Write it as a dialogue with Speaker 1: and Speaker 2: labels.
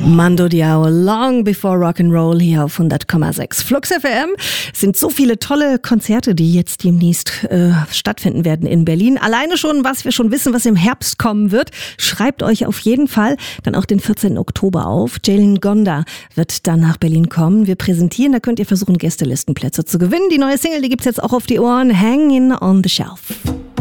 Speaker 1: Mando Diao, Long Before Rock'n'Roll hier auf 100,6. Flux FM sind so viele tolle Konzerte, die jetzt demnächst stattfinden werden in Berlin. Alleine schon, was wir schon wissen, was im Herbst kommen wird. Schreibt euch auf jeden Fall dann auch den 14. Oktober auf. Jalen Gonda wird dann nach Berlin kommen. Wir präsentieren, da könnt ihr versuchen, Gästelistenplätze zu gewinnen. Die neue Single, die gibt's jetzt auch auf die Ohren. Hanging on the Shelf.